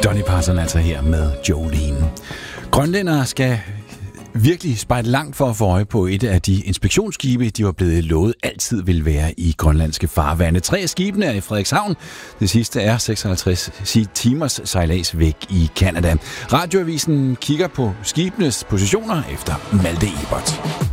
Dolly Parton altså her med Jolene. Grønlændere skal virkelig spejde langt for at få øje på et af de inspektionsskibe, de var blevet lovet altid vil være i grønlandske farvande. 3 af skibene er i Frederikshavn. Det sidste er 56 timers sejlads væk i Canada. Radioavisen kigger på skibenes positioner efter Malte Ebert.